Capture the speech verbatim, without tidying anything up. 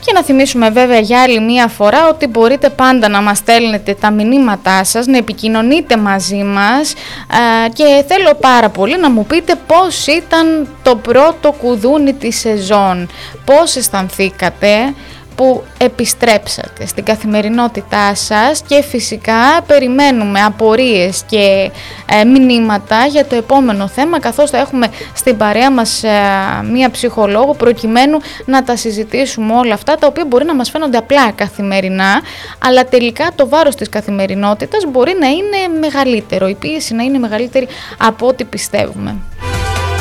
Και να θυμίσουμε βέβαια για άλλη μία φορά ότι μπορείτε πάντα να μας στέλνετε τα μηνύματά σας, να επικοινωνείτε μαζί μας και θέλω πάρα πολύ να μου πείτε πώς ήταν το πρώτο κουδούνι της σεζόν, πώς αισθανθήκατε που επιστρέψατε στην καθημερινότητά σας και φυσικά περιμένουμε απορίες και ε, μηνύματα για το επόμενο θέμα, καθώς θα έχουμε στην παρέα μας ε, μία ψυχολόγο προκειμένου να τα συζητήσουμε όλα αυτά τα οποία μπορεί να μας φαίνονται απλά καθημερινά, αλλά τελικά το βάρος της καθημερινότητας μπορεί να είναι μεγαλύτερο, η πίεση να είναι μεγαλύτερη από ό,τι πιστεύουμε.